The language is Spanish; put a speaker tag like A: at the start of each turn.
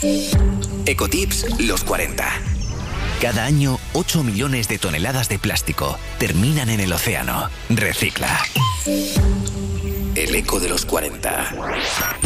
A: Ecotips los 40. Cada año, 8 millones de toneladas de plástico terminan en el océano. Recicla. El eco de los 40.